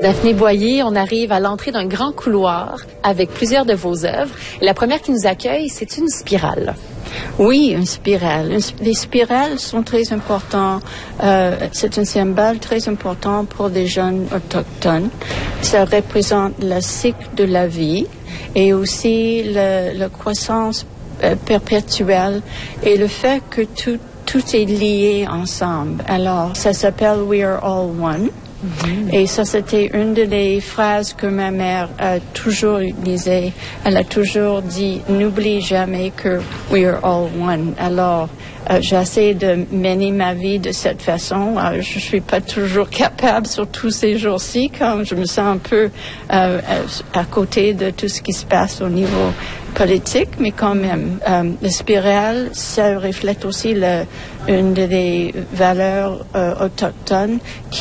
Daphné Boyer, on arrive à l'entrée d'un grand couloir avec plusieurs de vos œuvres. Et la première qui nous accueille, c'est une spirale. Oui, une spirale. Les spirales sont très importantes. C'est un symbole très important pour des jeunes autochtones. Ça représente le cycle de la vie et aussi la croissance perpétuelle et le fait que tout est lié ensemble. Alors, ça s'appelle We Are All One. Mm-hmm. Et ça, c'était une des phrases que ma mère a toujours utilisée. Elle a toujours dit, n'oublie jamais que we are all one. Alors, j'essaie de mener ma vie de cette façon. Je suis pas toujours capable, surtout ces jours-ci, quand je me sens un peu à côté de tout ce qui se passe au niveau politique, mais quand même, la spirale, ça reflète aussi une des valeurs autochtones qui